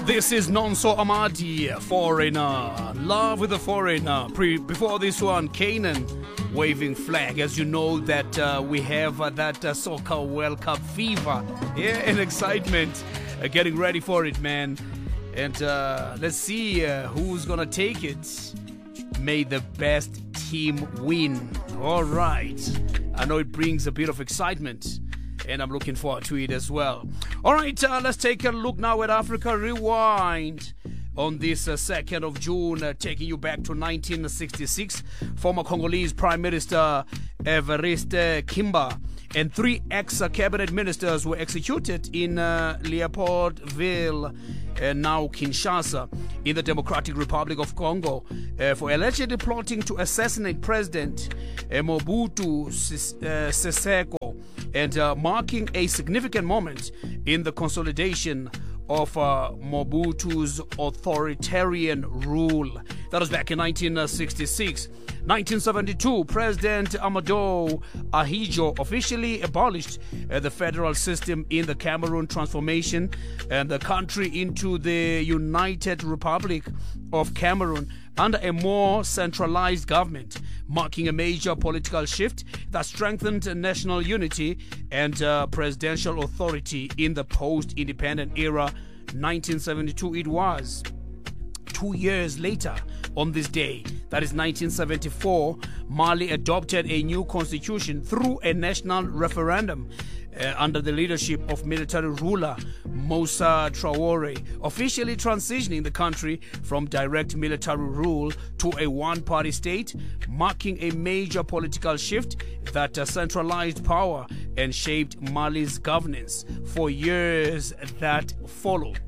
This is Nonso Amadi, Foreigner. Love with a Foreigner. Before this one, Canaan, Waving Flag. As you know that we have that Soccer World Cup fever. Yeah, and excitement. Getting ready for it, man. And let's see who's going to take it. May the best team win. All right. I know it brings a bit of excitement, and I'm looking forward to it as well. All right, let's take a look now at Africa Rewind on this 2nd of June, taking you back to 1966. Former Congolese Prime Minister Evariste Kimba and 3 ex-cabinet ministers were executed in Leopoldville, now Kinshasa, in the Democratic Republic of Congo, for allegedly plotting to assassinate President Mobutu Sese Seko, and marking a significant moment in the consolidation of Mobutu's authoritarian rule. That was back in 1966. 1972, President Amadou Ahidjo officially abolished the federal system in the Cameroon transformation and the country into the United Republic of Cameroon under a more centralized government, marking a major political shift that strengthened national unity and presidential authority in the post-independent era. 1972 it was. 2 years later, on this day, that is 1974, Mali adopted a new constitution through a national referendum under the leadership of military ruler Moussa Traoré, officially transitioning the country from direct military rule to a one-party state, marking a major political shift that centralized power and shaped Mali's governance for years that followed.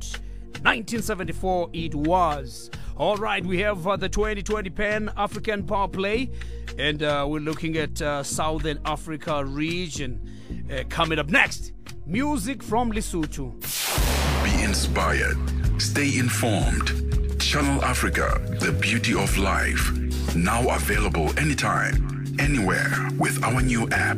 1974 it was. All right, we have the 2020 Pan-African Power Play, and we're looking at Southern Africa region. Coming up next, music from Lesotho. Be inspired. Stay informed. Channel Africa, the beauty of life. Now available anytime, anywhere with our new app.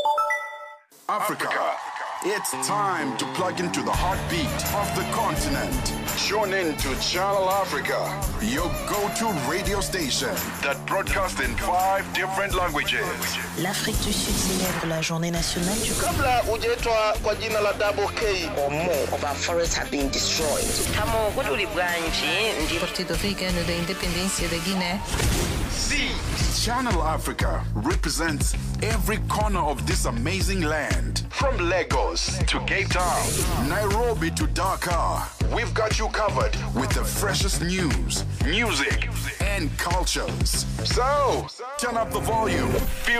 Africa. It's time to plug into the heartbeat of the continent. Tune in to Channel Africa, your go-to radio station that broadcasts in 5 different languages. L'Afrique du Sud célèbre la journée nationale du Kabla hujaitwa kwa jina la Double K, or more of our forests have been destroyed. Partido Africano da Independência da Guiné. See, Channel Africa represents every corner of this amazing land. From Lagos to Cape Town, Nairobi to Dakar, we've got you covered with the freshest news, music, and cultures. So, turn up the volume. Feel